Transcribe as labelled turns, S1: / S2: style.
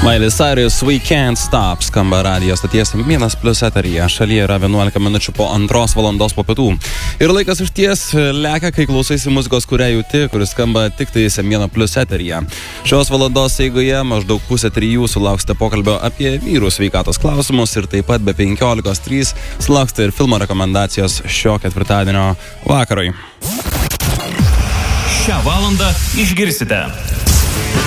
S1: Miley Cyrus We Can't Stop skamba radijo stoties 1+ eteryje. Šalyje yra 11 minučių po 2 valandos po pietų. Ir laikas išties lekia, kai klausaisi muzikos, kurią jauti, kuris skamba tik tai 1+ eteryje. Šios valandos eigoje maždaug 2:30 sulauksite pokalbio apie vyrų sveikatos klausimus ir taip pat be 15:03 sulauksite ir filmo rekomendacijos šio ketvirtadienio vakarui.
S2: Šią valandą išgirsite.